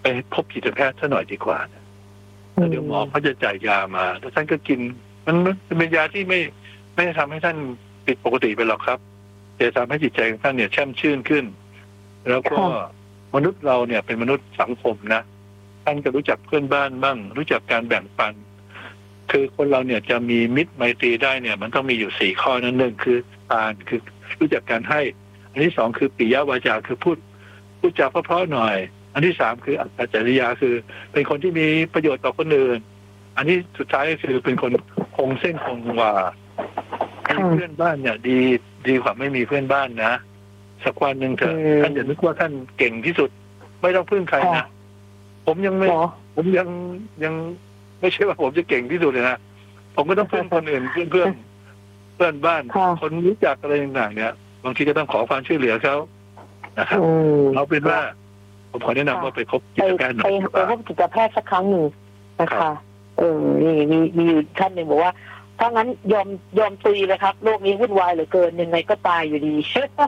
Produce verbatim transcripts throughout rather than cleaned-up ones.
พบจิตแพทย์ซะหน่อยดีกว่าเดี๋ยวหมอเขาจะจ่ายยามาแล้วท่านก็กินมันเป็นยาที่ไม่ไม่ทำให้ท่านผิดปกติไปหรอกครับจะทำให้จิตใจของท่านเนี่ยแช่มชื่นขึ้นแล้วก็มนุษย์เราเนี่ยเป็นมนุษย์สังคมนะท่านก็รู้จักเพื่อนบ้านบ้างรู้จักการแบ่งปันคือคนเราเนี่ยจะมีมิตรไมตรีได้เนี่ยมันต้องมีอยู่สี่ข้อนั้นหนึ่งคือทานคือรู้จักการให้อันที่สองคือปิยวาจาคือพูดพูดจาเพราะๆหน่อยอันที่สามคืออัจฉริยะคือเป็นคนที่มีประโยชน์ต่อคนอื่นอันที่สุดท้ายก็คือเป็นคนคงเส้นคงวามีเพื่อนบ้านเนี่ยดีดีกว่าไม่มีเพื่อนบ้านนะสักวันหนึ่งเถอะท่านอย่านึกว่าท่านเก่งที่สุดไม่ต้องพึ่งใครนะผมยังไม่ผมยังยังไม่ใช่ว่าผมจะเก่งที่สุดเลยนะผมก็ต้องพึ่งคนอื่นเพื่อนเพื่อนเพื่อนบ้านคนรู้จักอะไรต่างๆเนี่ยบางทีก็ต้องขอความช่วยเหลือเขานะครับเอาเป็นว่าผมขอแนะนำว่าไปพบจิตแพทย์หน่อยไปพบจิตแพทย์สักครั้งหนึ่งนะคะเออนี่มีมีอยู่ท่านหนึ่งบอกว่าถ้างั้นยอมยอมตุยเลยครับโลกนี้วุ่นวายเหลือเกินยังไงก็ตายอยู่ดี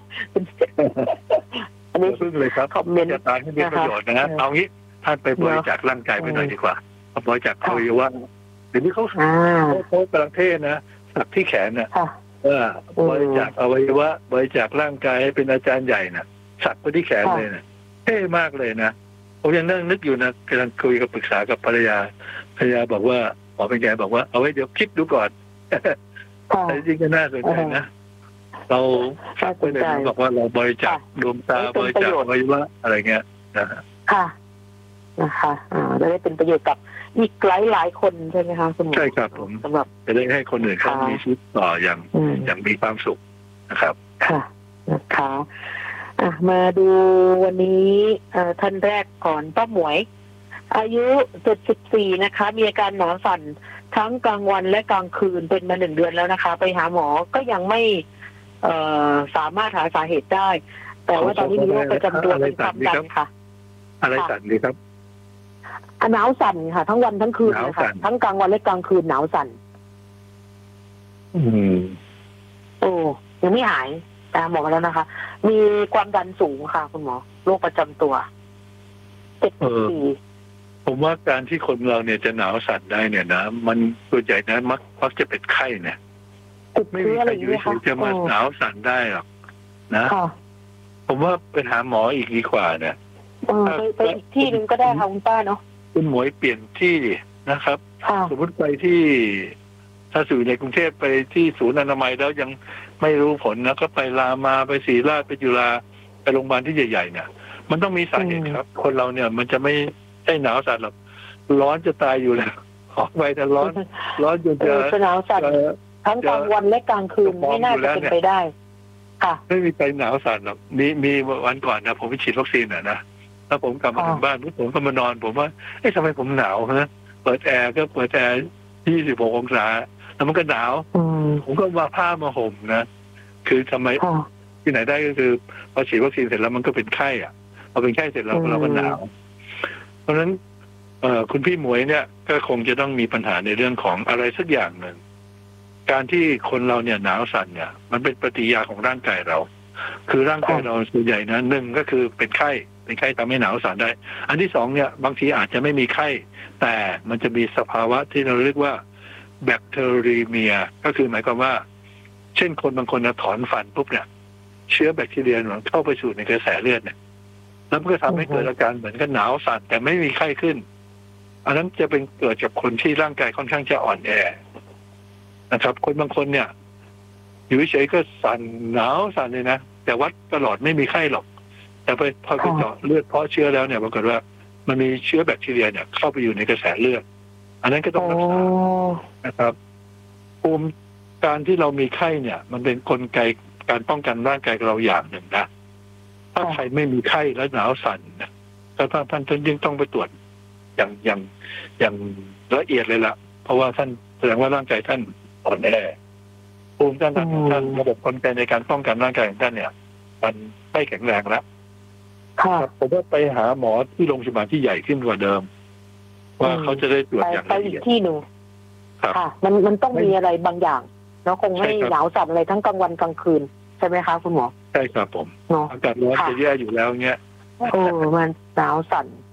อันนี้พึ่งเลยครับจะตายให้มีประโยชน์นะเอางี้ท่านไปบริจาคร่างกายไปหน่อยดีกว่าบริจาคอวัยวะเดี๋ยวนี้เขาเขากำลังเทศนะสักที่แขนนะว่าบริจาคอวัยวะบริจาคร่างกายให้เป็นอาจารย์ใหญ่นะสักไปที่แขนเลยนะเท่มากเลยนะผมยังนั่งนึกอยู่นะกำลังคุยกับปรึกษากับภรรยาภรรยาบอกว่าหมอเป็นแกบอกว่าเอาไว้เดี๋ยวคิดดูก่อนแต่จริงก็น่าสนใจนะเราฟังคนอื่นบอกว่าเราบริจาคดวงตาบริจาคอวัยวะอะไรเงี้ยนะค่ะนะคะอ่าได้เป็นประโยชน์กับอีกหลายหลายคนใช่ไหมคะคุณหมอใช่ครับผมสำหรับจะได้ให้คนอื่นเขามีชีวิตต่ออย่างอย่างมีความสุขนะครับค่ะนะคะอ่ะมาดูวันนี้ท่านแรกก่อนป้าหมวยอายุเจ็ดสิบสี่นะคะมีอาการหนาวสั่นทั้งกลางวันและกลางคืนเป็นมาหนึ่งเดือนแล้วนะคะไปหาหมอก็ยังไม่เอ่อสามารถหาสาเหตุได้แต่ว่าตอนนี้มีโรคประจำตัวเป็นความดันค่ะอะไรสั่นดีครับหนาวสั่นค่ะทั้งวันทั้งคืนเลยค่ะทั้งกลางวันและกลางคืนหนาวสั่นอืมโอ้ยังไม่หายตามหมอมาแล้วนะคะมีความดันสูงค่ะคุณหมอโรคประจำตัวเจ็ดปีผมว่าการที่คนเราเนี่ยจะหนาวสั่นได้เนี่ยนะมันส่วนใหญ่นะมักมักจะเป็นไข้เนี่ยไม่มีใครอยู่เฉยจะมาหนาวสั่นได้หรอกนะผมว่าไปหาหมออีกดีกว่าเนี่ยไปไปอีกที่หนึ่งก็ได้ค่ะคุณป้าเนาะคุณหมวยเปลี่ยนที่นะครับสมมติไปที่ถ้าสู่ในกรุงเทพไปที่ศูนย์อนามัยแล้วยังไม่รู้ผลนะก็ไปรามาไปศรีราชไปจุฬาไปโรงพยาบาลที่ใหญ่ๆเนี่ยมันต้องมีสาเหตุครับคนเราเนี่ยมันจะไม่ใช่หนาวสั่นหรอกร้อนจะตายอยู่แล้วออกไปแต่ร้อนร้อนจนจะหนาวสั่นทั้งกลางวันและกลางคืนไม่น่าจะเป็นไปได้ค่ะไม่มีใครหนาวสั่นหรอกมีมีวันก่อนนะผมไปฉีดวัคซีนอ่ะนะแล้วผมกลับมาถึงบ้านผมก็มานอนผมว่าเอ๊ะทำไมผมหนาวฮะเปิดแอร์ก็เปิดแอร์ยี่สิบหกองศาแล้วมันก็หนาวผมก็มาผ้ามาห่มนะคือทำไมที่ไหนได้ก็คือพอฉีดวัคซีนเสร็จแล้วมันก็เป็นไข้อ่ะพอเป็นไข้เสร็จแล้วเราก็หนาวเพราะฉะนั้นคุณพี่หมวยเนี่ยก็คงจะต้องมีปัญหาในเรื่องของอะไรสักอย่างหนึ่งการที่คนเราเนี่ยหนาวสั่นเนี่ยมันเป็นปฏิกิริยาของร่างกายเราคือร่างกายเราส่วนใหญ่นะหนึ่งก็คือเป็นไข้เป็นไข้ทำให้หนาวสั่นได้อันที่สองเนี่ยบางทีอาจจะไม่มีไข้แต่มันจะมีสภาวะที่เราเรียกว่าแบคทีเรียก็คือหมายความว่าเช่นคนบางคนถอนฟันปุ๊บเนี่ยเชื้อแบคทีเรียมันเข้าไปสู่ในกระแสเลือดเนี่ยแล้วมันก็ทำให้เกิดอาการเหมือนกับหนาวสั่นแต่ไม่มีไข้ขึ้นอันนั้นจะเป็นเกิดจากคนที่ร่างกายค่อนข้างจะอ่อนแอนะครับคนบางคนเนี่ยอยู่เฉยๆก็สั่นหนาวสั่นเลยนะแต่วัดตลอดไม่มีไข้หรอกแต่พอพอไปเจาะเลือดเพาะเชื้อแล้วเนี่ยปรากฏว่ามันมีเชื้อแบคทีเรียเนี่ยเข้าไปอยู่ในกระแสเลือดอันนั้นก็ต้องรักษานะครับภูมิการที่เรามีไข้เนี่ยมันเป็นกลไกการป้องกันร่างกายเราอย่างหนึ่งนะถ้าใครไม่มีไข้และหนาวสั่นนะท่านท่านท่านยิ่งต้องไปตรวจอย่างอย่างอย่างละเอียดเลยล่ะเพราะว่าท่านแสดงว่าร่างกายท่านอ่อนแอภูมิต้านทานของท่านระบบกลไกในการป้องกันร่างกายของท่านเนี่ยมันไม่แข็งแรงแล้วผมว่าไปหาหมอที่โรงพยาบาลที่ใหญ่ขึ้นกว่าเดิมว่าเขาจะได้ตรวจอย่างละเอียดที่หนึ่งค่ะมันมันต้องมีอะไรบางอย่างเนาะคงไม่หนาวสั่นอะไรทั้งกลางวันกลางคืนใช่ไหมคะคุณหมอใช่ครับผมอากาศร้อนจะแย่อยู่แล้วเงี้ยโอ้มันหนาวสั่น